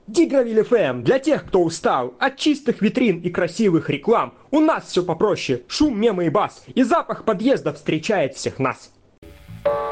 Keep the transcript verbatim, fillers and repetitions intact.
Дигравиль эф эм для тех, кто устал от чистых витрин и красивых реклам. У нас все попроще, шум, мемы и бас, и запах подъезда встречает всех нас.